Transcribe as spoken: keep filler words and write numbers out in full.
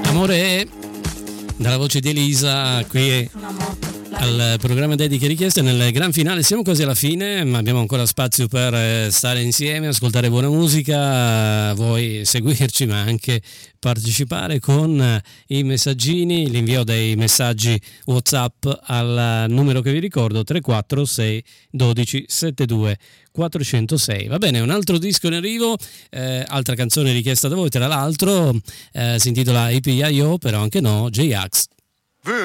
Amore dalla voce di Elisa qui al programma Dediche Richieste. Nel gran finale siamo quasi alla fine, ma abbiamo ancora spazio per stare insieme, ascoltare buona musica, vuoi seguirci ma anche partecipare con i messaggini, l'invio dei messaggi WhatsApp al numero che vi ricordo, tre quattro sei dodici settantadue quattrocentosei. Va bene, un altro disco in arrivo, eh, altra canzone richiesta da voi, tra l'altro eh, si intitola A P I O, però anche no, J-Ax.